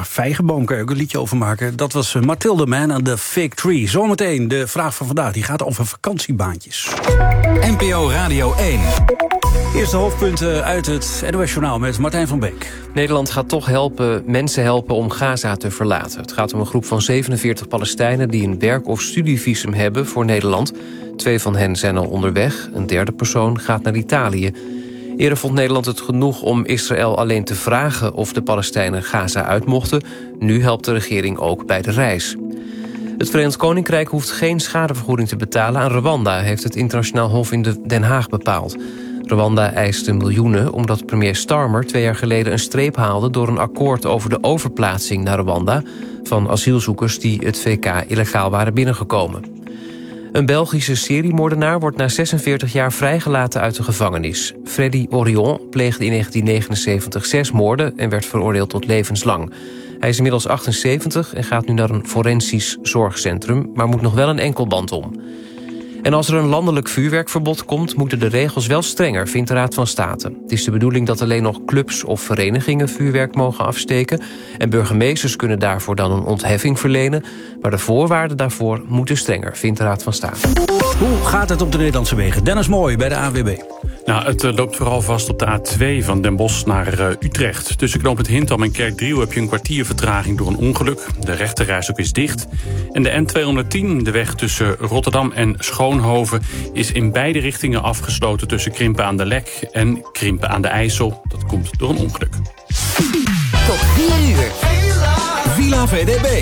vijgenboom kan je ook een liedje over maken. Dat was Mathilde Man en de Fig Tree. Zometeen de vraag van vandaag, die gaat over vakantiebaantjes. NPO Radio 1. Eerste hoofdpunten uit het NOS Journaal met Martijn van Beek. Nederland gaat toch mensen helpen om Gaza te verlaten. Het gaat om een groep van 47 Palestijnen die een werk- of studievisum hebben voor Nederland. 2 van hen zijn al onderweg. Een derde persoon gaat naar Italië. Eerder vond Nederland het genoeg om Israël alleen te vragen of de Palestijnen Gaza uit mochten. Nu helpt de regering ook bij de reis. Het Verenigd Koninkrijk hoeft geen schadevergoeding te betalen aan Rwanda, heeft het internationaal hof in Den Haag bepaald. Rwanda eiste miljoenen omdat premier Starmer 2 jaar geleden een streep haalde door een akkoord over de overplaatsing naar Rwanda van asielzoekers die het VK illegaal waren binnengekomen. Een Belgische seriemoordenaar wordt na 46 jaar vrijgelaten uit de gevangenis. Freddy Orion pleegde in 1979 6 moorden en werd veroordeeld tot levenslang. Hij is inmiddels 78 en gaat nu naar een forensisch zorgcentrum, maar moet nog wel een enkelband om. En als er een landelijk vuurwerkverbod komt, moeten de regels wel strenger, vindt de Raad van State. Het is de bedoeling dat alleen nog clubs of verenigingen vuurwerk mogen afsteken. En burgemeesters kunnen daarvoor dan een ontheffing verlenen. Maar de voorwaarden daarvoor moeten strenger, vindt de Raad van State. Hoe gaat het op de Nederlandse wegen? Dennis Mooij bij de ANWB. Nou, het loopt vooral vast op de A2 van Den Bosch naar Utrecht. Tussen knooppunt Hintham en Kerkdriel heb je een kwartier vertraging door een ongeluk. De rechterrijstrook is dicht. En de N210, de weg tussen Rotterdam en Schoonhoven, is in beide richtingen afgesloten tussen Krimpen aan de Lek en Krimpen aan de IJssel. Dat komt door een ongeluk. Tot 4 uur. Villa VDB.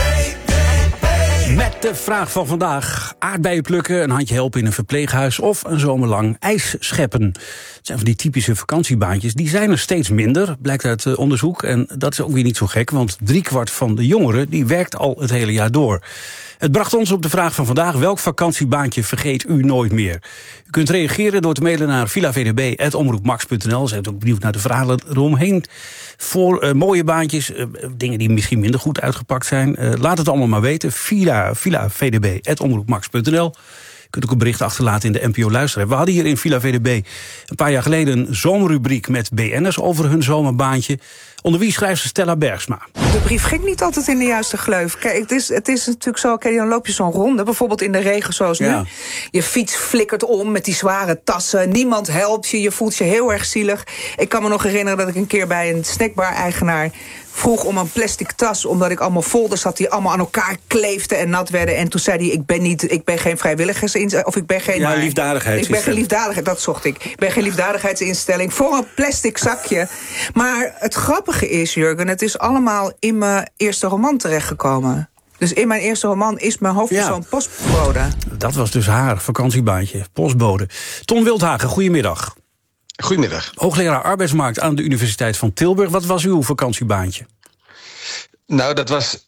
Met de vraag van vandaag. Aardbeien plukken, een handje helpen in een verpleeghuis of een zomerlang ijs scheppen. Het zijn van die typische vakantiebaantjes. Die zijn er steeds minder, blijkt uit onderzoek. En dat is ook weer niet zo gek, want 3/4 van de jongeren die werkt al het hele jaar door. Het bracht ons op de vraag van vandaag: welk vakantiebaantje vergeet u nooit meer? U kunt reageren door te mailen naar villavdb@omroepmax.nl. Zijt ook benieuwd naar de verhalen eromheen. Voor mooie baantjes, dingen die misschien minder goed uitgepakt zijn. Laat het allemaal maar weten. villavdb@omroepmax.nl. Je kunt ook een bericht achterlaten in de NPO Luisterapp. We hadden hier in Villa VDB een paar jaar geleden een zomerrubriek met BN'ers over hun zomerbaantje. Onder wie schrijft ze Stella Bergsma. De brief ging niet altijd in de juiste gleuf. Kijk, het is natuurlijk zo, kijk, dan loop je zo'n ronde, bijvoorbeeld in de regen zoals nu. Ja. Je fiets flikkert om met die zware tassen. Niemand helpt je, je voelt je heel erg zielig. Ik kan me nog herinneren dat ik een keer bij een snackbar-eigenaar vroeg om een plastic tas, omdat ik allemaal folders had die allemaal aan elkaar kleefden en nat werden. En toen zei hij, ik ben geen vrijwilligersinstelling, of ik ben geen... Ja, liefdadigheidsinstelling. Ik ben geen liefdadigheid, dat zocht ik. Ik ben geen liefdadigheidsinstelling voor een plastic zakje. Maar het grappige is, Jurgen, het is allemaal in mijn eerste roman terechtgekomen. Dus in mijn eerste roman is mijn hoofdpersoon postbode. Dat was dus haar vakantiebaantje, postbode. Ton Wildhagen, goedemiddag. Goedemiddag. Hoogleraar arbeidsmarkt aan de Universiteit van Tilburg. Wat was uw vakantiebaantje? Nou, dat was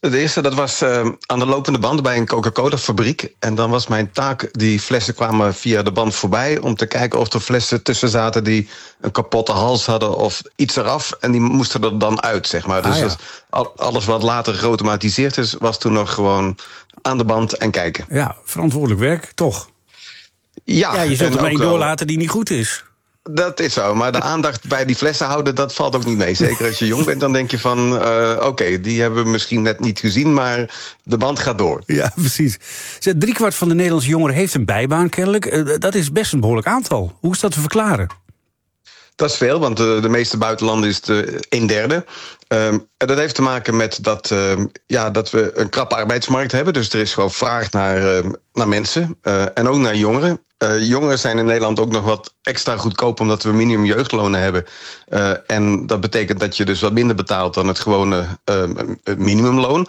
aan de lopende band bij een Coca-Cola-fabriek. En dan was mijn taak, die flessen kwamen via de band voorbij, om te kijken of er flessen tussen zaten die een kapotte hals hadden of iets eraf. En die moesten er dan uit, zeg maar. Dus alles wat later geautomatiseerd is, was toen nog gewoon aan de band en kijken. Ja, verantwoordelijk werk, toch? Ja, je zult er maar één doorlaten die niet goed is. Dat is zo, maar de aandacht bij die flessen houden, dat valt ook niet mee. Zeker als je jong bent, dan denk je van, oké, die hebben we misschien net niet gezien, maar de band gaat door. Ja, precies. 3/4 van de Nederlandse jongeren heeft een bijbaan kennelijk. Dat is best een behoorlijk aantal. Hoe is dat te verklaren? Dat is veel, want de meeste buitenlanden is het 1/3. En dat heeft te maken met dat we een krappe arbeidsmarkt hebben. Dus er is gewoon vraag naar mensen en ook naar jongeren. Jongeren zijn in Nederland ook nog wat extra goedkoop, omdat we minimum jeugdlonen hebben. En dat betekent dat je dus wat minder betaalt dan het gewone minimumloon.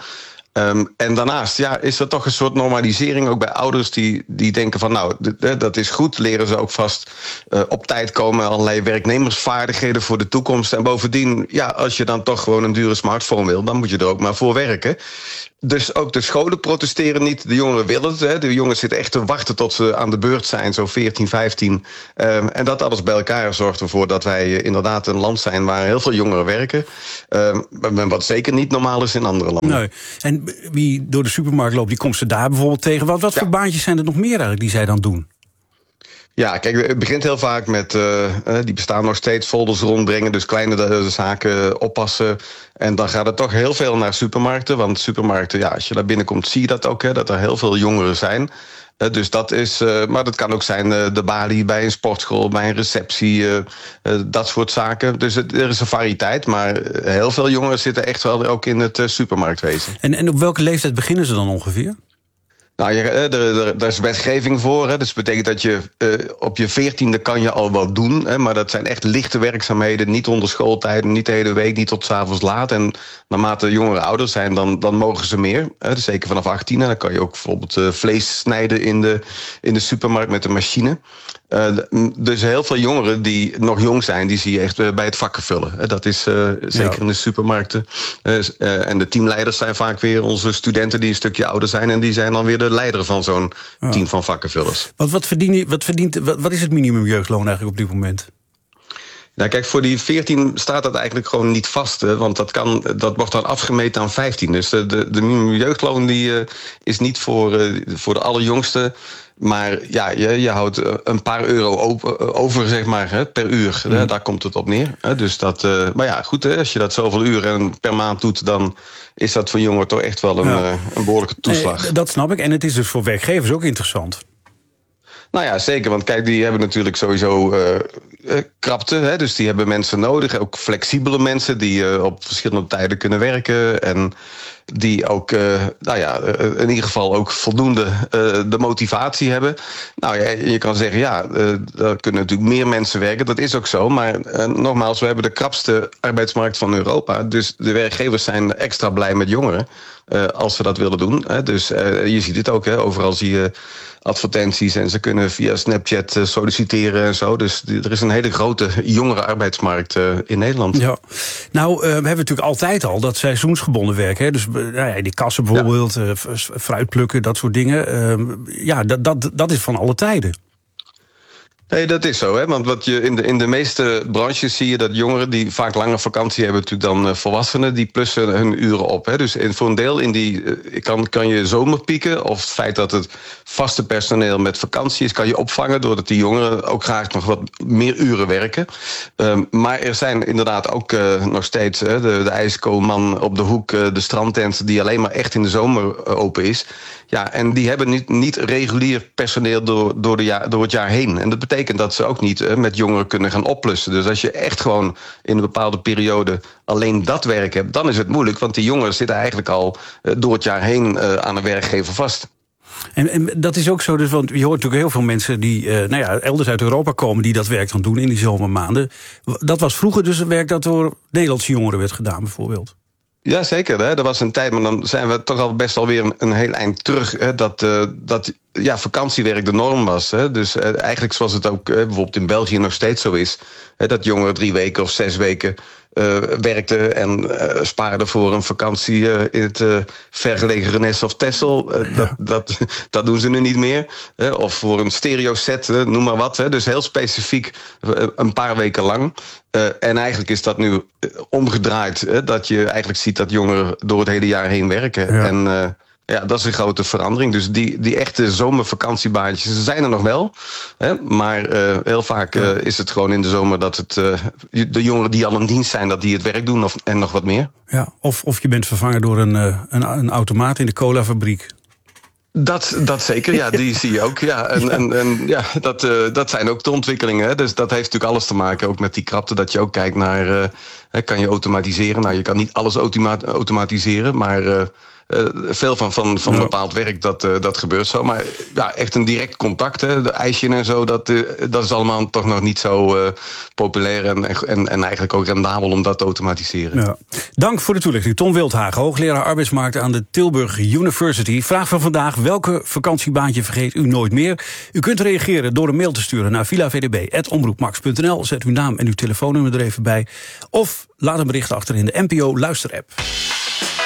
En daarnaast is er toch een soort normalisering ook bij ouders die denken van, nou, dat is goed. Leren ze ook vast op tijd komen, allerlei werknemersvaardigheden voor de toekomst. En bovendien, als je dan toch gewoon een dure smartphone wil, dan moet je er ook maar voor werken. Dus ook de scholen protesteren niet. De jongeren willen het. Hè. De jongens zitten echt te wachten tot ze aan de beurt zijn, zo 14, 15. En dat alles bij elkaar zorgt ervoor dat wij inderdaad een land zijn waar heel veel jongeren werken. Wat zeker niet normaal is in andere landen. Nee. En wie door de supermarkt loopt, die komt ze daar bijvoorbeeld tegen. Wat voor baantjes zijn er nog meer eigenlijk die zij dan doen? Ja, kijk, het begint heel vaak met, die bestaan nog steeds, folders rondbrengen, dus kleine zaken oppassen. En dan gaat het toch heel veel naar supermarkten, want supermarkten, ja, als je daar binnenkomt zie je dat ook, hè, dat er heel veel jongeren zijn. Dus dat is, maar dat kan ook zijn de balie bij een sportschool, bij een receptie, dat soort zaken. Dus er is een variëteit, maar heel veel jongeren zitten echt wel ook in het supermarktwezen. En op welke leeftijd beginnen ze dan ongeveer? Nou, daar is wetgeving voor. Hè. Dus dat betekent dat je op je 14e kan je al wat doen. Hè, maar dat zijn echt lichte werkzaamheden. Niet onder schooltijden, niet de hele week, niet tot 's avonds laat. En naarmate jongeren ouder zijn, dan mogen ze meer. Hè, dus zeker vanaf 18. En dan kan je ook bijvoorbeeld vlees snijden in de supermarkt met een machine. Dus heel veel jongeren die nog jong zijn, die zie je echt bij het vakken vullen. Dat is zeker in de supermarkten. En de teamleiders zijn vaak weer onze studenten die een stukje ouder zijn. En die zijn dan weer de leider van zo'n team van vakkenvullers. Wat is het minimumjeugdloon eigenlijk op dit moment? Nou, kijk, voor die 14 staat dat eigenlijk gewoon niet vast. Hè, want dat wordt dan afgemeten aan 15. Dus de minimumjeugdloon die is niet voor de allerjongste. Maar ja, je houdt een paar euro over, zeg maar, hè, per uur. Hè, daar komt het op neer. Hè, dus maar ja, goed, hè, als je dat zoveel uren per maand doet, dan is dat voor jongeren toch echt wel een behoorlijke toeslag. Dat snap ik. En het is dus voor werkgevers ook interessant. Nou ja, zeker. Want kijk, die hebben natuurlijk sowieso krapte. Hè, dus die hebben mensen nodig. Ook flexibele mensen die op verschillende tijden kunnen werken. En die ook, in ieder geval ook voldoende de motivatie hebben. Nou ja, je kan zeggen, ja, daar kunnen natuurlijk meer mensen werken. Dat is ook zo. Maar nogmaals, we hebben de krapste arbeidsmarkt van Europa. Dus de werkgevers zijn extra blij met jongeren. Als ze dat willen doen. Hè. Dus je ziet het ook, hè. Overal zie je advertenties en ze kunnen via Snapchat solliciteren en zo. Dus er is een hele grote jongere arbeidsmarkt in Nederland. Ja. Nou, we hebben natuurlijk altijd al dat seizoensgebonden werk. Hè. Dus die kassen bijvoorbeeld, fruit plukken, dat soort dingen. Dat is van alle tijden. Nee, dat is zo, hè? Want wat je in de meeste branches zie je dat jongeren die vaak langer vakantie hebben, natuurlijk dan volwassenen, die plussen hun uren op. Hè? Dus voor een deel kan je zomerpieken, of het feit dat het vaste personeel met vakantie is, kan je opvangen doordat die jongeren ook graag nog wat meer uren werken. Maar er zijn inderdaad ook nog steeds de ijskoolman op de hoek, de strandtent die alleen maar echt in de zomer open is. Ja, en die hebben niet regulier personeel door het jaar heen. En dat betekent dat ze ook niet met jongeren kunnen gaan opplussen. Dus als je echt gewoon in een bepaalde periode alleen dat werk hebt, dan is het moeilijk. Want die jongeren zitten eigenlijk al door het jaar heen aan een werkgever vast. En dat is ook zo, dus, want je hoort natuurlijk heel veel mensen die elders uit Europa komen, die dat werk dan doen in die zomermaanden. Dat was vroeger dus een werk dat door Nederlandse jongeren werd gedaan, bijvoorbeeld. Ja, zeker. Hè. Er was een tijd, maar dan zijn we toch al best alweer een heel eind terug. Hè, dat vakantiewerk de norm was. Hè. Dus eigenlijk zoals het ook bijvoorbeeld in België nog steeds zo is. Hè, dat jongeren 3 weken of 6 weken werkten en spaarden voor een vakantie in het vergelegen Rennes of Texel. Dat doen ze nu niet meer. Of voor een stereoset, noem maar wat. Hè. Dus heel specifiek een paar weken lang. En eigenlijk is dat nu omgedraaid. Dat je eigenlijk ziet dat jongeren door het hele jaar heen werken. Ja. En dat is een grote verandering. Dus die echte zomervakantiebaantjes, ze zijn er nog wel. Maar heel vaak is het gewoon in de zomer dat de jongeren die al in dienst zijn, dat die het werk doen en nog wat meer. Ja, of je bent vervangen door een automaat in de colafabriek. Dat zeker, ja, die zie je ook. Ja. Dat zijn ook de ontwikkelingen. Hè. Dus dat heeft natuurlijk alles te maken ook met die krapte. Dat je ook kijkt naar, kan je automatiseren? Nou, je kan niet alles automatiseren, maar veel van bepaald werk, dat gebeurt zo. Maar ja, echt een direct contact, hè, de ijsje en zo, dat is allemaal toch nog niet zo populair en eigenlijk ook rendabel om dat te automatiseren. Ja. Dank voor de toelichting. Tom Wildhagen, hoogleraar arbeidsmarkt aan de Tilburg University. Vraag van vandaag: welke vakantiebaantje vergeet u nooit meer? U kunt reageren door een mail te sturen naar vilavdb@omroepmax.nl. Zet uw naam en uw telefoonnummer er even bij. Of laat een bericht achter in de NPO Luisterapp.